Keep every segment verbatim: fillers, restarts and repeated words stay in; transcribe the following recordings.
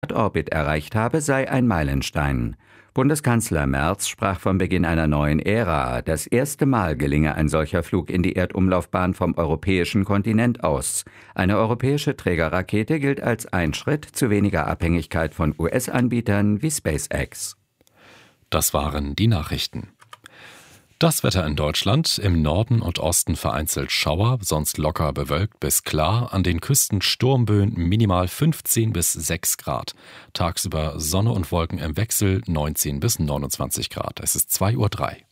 Erdorbit erreicht habe, sei ein Meilenstein. Bundeskanzler Merz sprach vom Beginn einer neuen Ära. Das erste Mal gelinge ein solcher Flug in die Erdumlaufbahn vom europäischen Kontinent aus. Eine europäische Trägerrakete gilt als ein Schritt zu weniger Abhängigkeit von U S-Anbietern wie SpaceX. Das waren die Nachrichten. Das Wetter in Deutschland: im Norden und Osten vereinzelt Schauer, sonst locker bewölkt bis klar, an den Küsten Sturmböen, minimal fünfzehn bis sechs Grad. Tagsüber Sonne und Wolken im Wechsel, neunzehn bis neunundzwanzig Grad. Es ist zwei Uhr drei.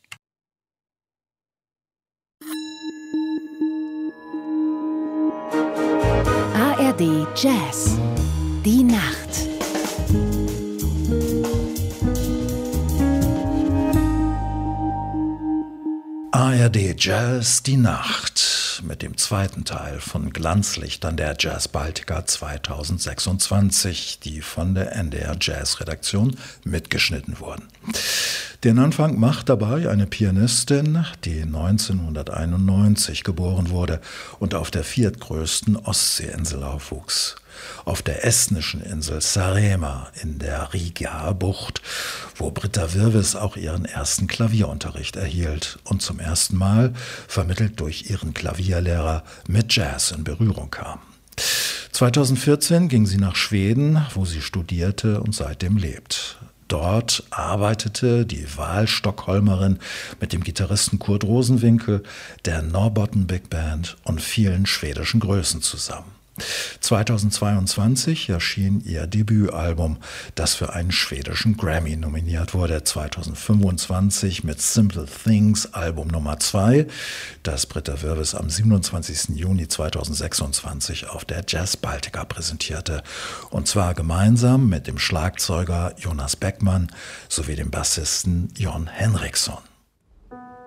A R D Jazz, die Nacht. A R D Jazz, die Nacht, mit dem zweiten Teil von Glanzlichtern der Jazz Baltica zweitausendsechsundzwanzig, die von der N D R Jazz Redaktion mitgeschnitten wurden. Den Anfang macht dabei eine Pianistin, die neunzehnhunderteinundneunzig geboren wurde und auf der viertgrößten Ostseeinsel aufwuchs. Auf der estnischen Insel Saaremaa in der Riga-Bucht, wo Britta Wirvis auch ihren ersten Klavierunterricht erhielt und zum ersten Mal, vermittelt durch ihren Klavierlehrer, mit Jazz in Berührung kam. zweitausendvierzehn ging sie nach Schweden, wo sie studierte und seitdem lebt. Dort arbeitete die Wahlstockholmerin mit dem Gitarristen Kurt Rosenwinkel, der Norrbotten Big Band und vielen schwedischen Größen zusammen. zweitausendzweiundzwanzig erschien ihr Debütalbum, das für einen schwedischen Grammy nominiert wurde. zweitausendfünfundzwanzig mit Simple Things Album Nummer zwei, das Britta Wirvis am siebenundzwanzigsten Juni zweitausendsechsundzwanzig auf der Jazz Baltica präsentierte. Und zwar gemeinsam mit dem Schlagzeuger Jonas Beckmann sowie dem Bassisten Jon Henriksson.